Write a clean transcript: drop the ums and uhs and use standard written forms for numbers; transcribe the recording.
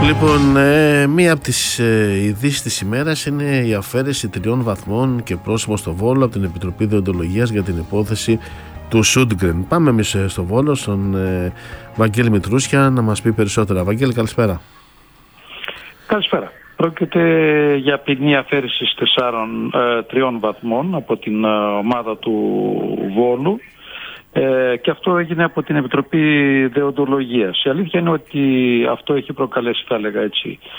Λοιπόν, μία από τις ειδήσεις της ημέρας είναι η αφαίρεση 3 βαθμών και πρόσημο στο Βόλο από την Επιτροπή Δεοντολογίας για την υπόθεση του Σούντγκρεν. Πάμε εμείς στο Βόλο, στον Βαγγέλη Μητρούσια, να μας πει περισσότερα. Βαγγέλη, καλησπέρα. Καλησπέρα. Πρόκειται για ποινή αφαίρεσης 3 βαθμών από την ομάδα του Βόλου. Και αυτό έγινε από την Επιτροπή Δεοντολογίας. Η αλήθεια είναι ότι αυτό έχει προκαλέσει, θα έλεγα έτσι,